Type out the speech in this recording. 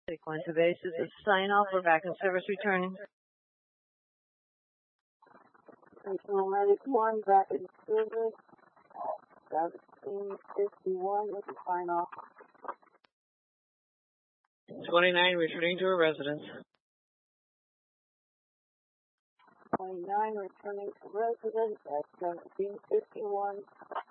Sequence of basis of sign off. We're back in service returning. Regional Medic 1 back in service. 1751 with the sign off. 29 returning to a residence. 29 returning to residence at 1751.